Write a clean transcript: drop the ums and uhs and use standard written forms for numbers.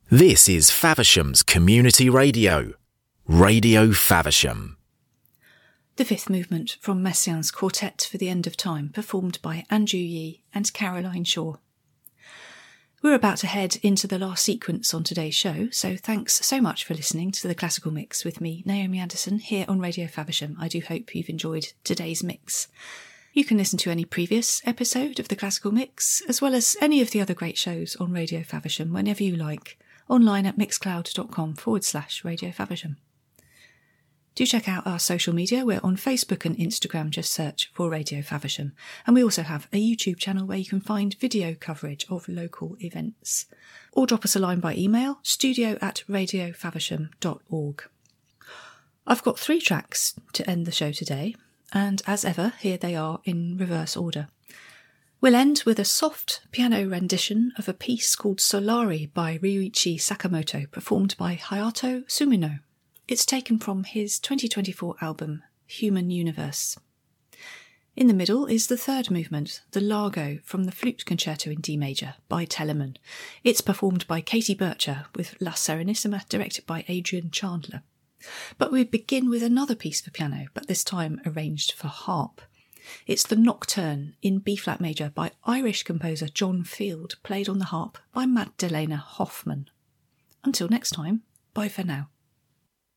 This is Faversham's Community Radio, Radio Faversham. The fifth movement from Messiaen's Quartet for the End of Time, performed by Andrew Yee and Caroline Shaw. We're about to head into the last sequence on today's show, so thanks so much for listening to the Classical Mix with me, Naomi Anderson, here on Radio Faversham. I do hope you've enjoyed today's mix. You can listen to any previous episode of the Classical Mix, as well as any of the other great shows on Radio Faversham whenever you like, online at mixcloud.com/Radio Faversham. Do check out our social media. We're on Facebook and Instagram, just search for Radio Faversham. And we also have a YouTube channel where you can find video coverage of local events. Or drop us a line by email, studio@radiofaversham.org. I've got 3 tracks to end the show today, and as ever, here they are in reverse order. We'll end with a soft piano rendition of a piece called Solari by Ryuichi Sakamoto, performed by Hayato Sumino. It's taken from his 2024 album, Human Universe. In the middle is the third movement, the Largo, from the Flute Concerto in D major by Telemann. It's performed by Katie Bircher, with La Serenissima directed by Adrian Chandler. But we begin with another piece for piano, but this time arranged for harp. It's the Nocturne in B-flat major by Irish composer John Field, played on the harp by Magdalena Hoffman. Until next time, bye for now.